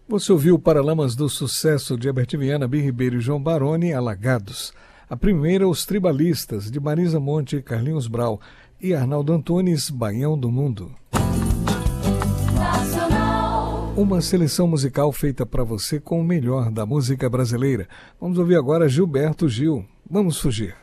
Você ouviu Paralamas do Sucesso de Herbert Viana, Bi Ribeiro e João Baroni, Alagados. A primeira, Os Tribalistas, de Marisa Monte e Carlinhos Brau. E Arnaldo Antunes, Baião do Mundo. Uma seleção musical feita para você com o melhor da música brasileira. Vamos ouvir agora Gilberto Gil. Vamos fugir.